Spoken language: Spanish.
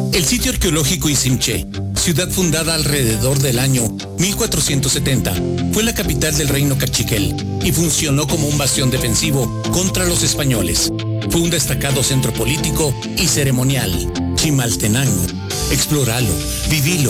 El sitio arqueológico Izimché, ciudad fundada alrededor del año 1470, fue la capital del reino cachiquel y funcionó como un bastión defensivo contra los españoles. Fue un destacado centro político y ceremonial. Chimaltenango. Explóralo, vivilo.